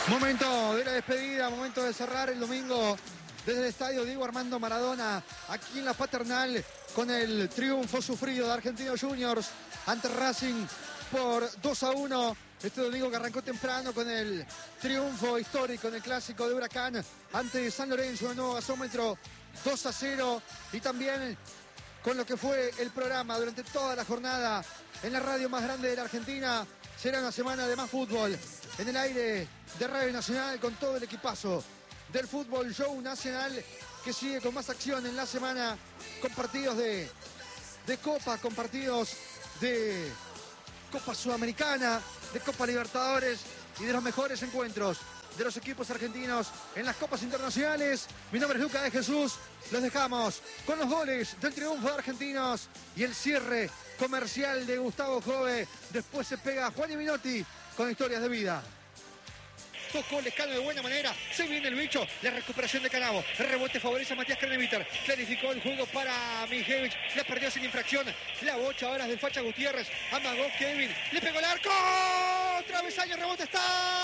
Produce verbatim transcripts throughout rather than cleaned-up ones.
Momento de la despedida, momento de cerrar el domingo desde el estadio Diego Armando Maradona, aquí en la Paternal, con el triunfo sufrido de Argentinos Juniors ante Racing por dos a uno. Este domingo que arrancó temprano con el triunfo histórico en el clásico de Huracán ante San Lorenzo, el nuevo gasómetro, dos a cero. Y también con lo que fue el programa durante toda la jornada en la radio más grande de la Argentina. Será una semana de más fútbol en el aire de Radio Nacional, con todo el equipazo del Fútbol Show Nacional, que sigue con más acción en la semana, con partidos de, de Copa, con partidos de Copa Sudamericana, de Copa Libertadores y de los mejores encuentros de los equipos argentinos en las Copas Internacionales. Mi nombre es Lucas de Jesús. Los dejamos con los goles del triunfo de Argentinos y el cierre comercial de Gustavo Jove. Después se pega Juan y Minotti con historias de vida. Tocó Lescano de buena manera, se viene el bicho, la recuperación de Canavo, el rebote favorece a Matías Craneviter, clarificó el juego para Mijevich, la perdió sin infracción, la bocha ahora del Facha Gutiérrez, amagó Kevin, le pegó el arco, travesaño, rebote, está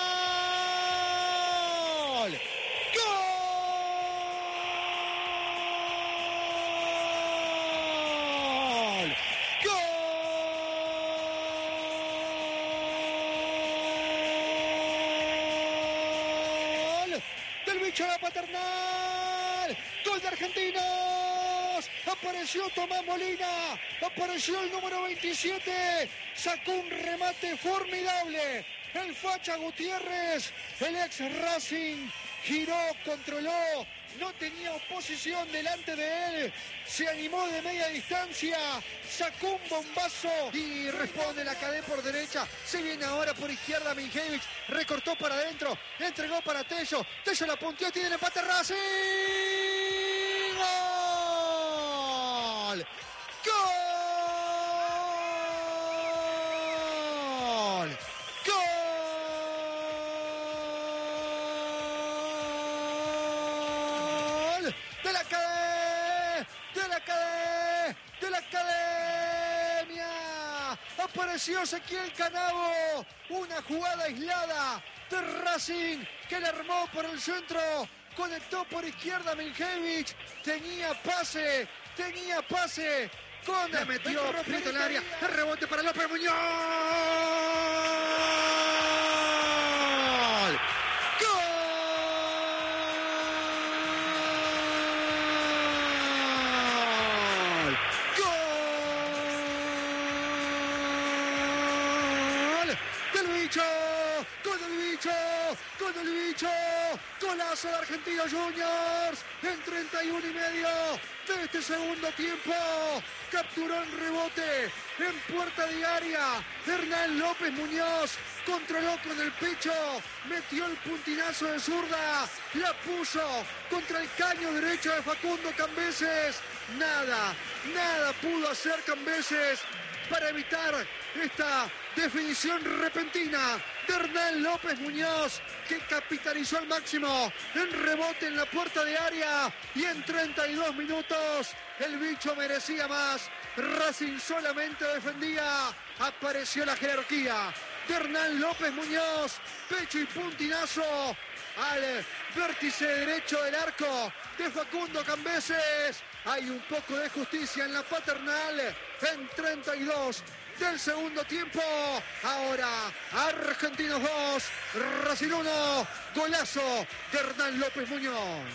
¡gol! ¡Gol! A la Paternal, gol de Argentinos, apareció Tomás Molina, apareció el número veintisiete, sacó un remate formidable, el Facha Gutiérrez, el ex Racing, giró, controló, no tenía oposición delante de él, se animó de media distancia, sacó un bombazo y responde la cadena por derecha, se viene ahora por izquierda Mijevich, recortó para adentro, entregó para Tello, Tello la punteó, tiene el empate Racing, ¡gol! ¡Gol! De la academia, de la academia, de la academia, apareció Ezequiel Canavo, una jugada aislada de Racing que le armó por el centro, conectó por izquierda Mijevich, tenía pase, tenía pase, con le metió Prieto en el área, el rebote para López Muñoz. Con el bicho, golazo de Argentinos Juniors en treinta y uno y medio de este segundo tiempo, capturó el rebote en puerta de área, Hernán López Muñoz controló con el pecho, metió el puntinazo de zurda, la puso contra el caño derecho de Facundo Cambeses, nada, nada pudo hacer Cambeses para evitar esta definición repentina de Hernán López Muñoz, que capitalizó al máximo en rebote en la puerta de área, y en treinta y dos minutos el bicho merecía más. Racing solamente defendía, apareció la jerarquía de Hernán López Muñoz, pecho y puntinazo al vértice derecho del arco de Facundo Cambeses. Hay un poco de justicia en la Paternal en treinta y dos del segundo tiempo. Ahora Argentinos dos, Racing uno, golazo de Hernán López Muñoz.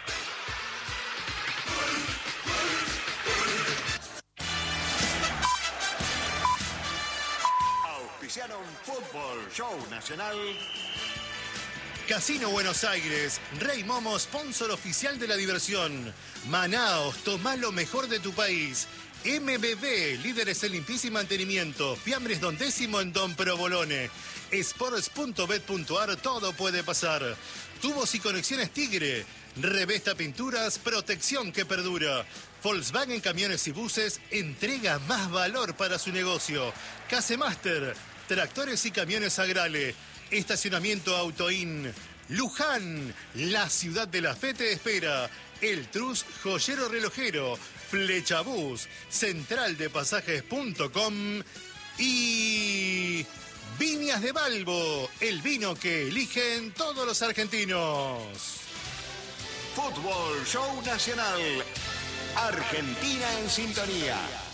Auspiciaron Fútbol Show Nacional. Casino Buenos Aires, Rey Momo, sponsor oficial de la diversión. Manaos, tomá lo mejor de tu país. M B B, líderes en limpieza y mantenimiento. Fiambres Don Décimo en Don Provolone. Sports punto bet punto ar, todo puede pasar. Tubos y conexiones Tigre. Revesta Pinturas, protección que perdura. Volkswagen Camiones y Buses entrega más valor para su negocio. Casemaster, tractores y camiones Agrale. Estacionamiento Autoin. Luján, la ciudad de la fe te espera. El Trus, joyero relojero. Flechabús, central de pasajes punto com y Viñas de Balbo, el vino que eligen todos los argentinos. Fútbol Show Nacional. Argentina en sintonía.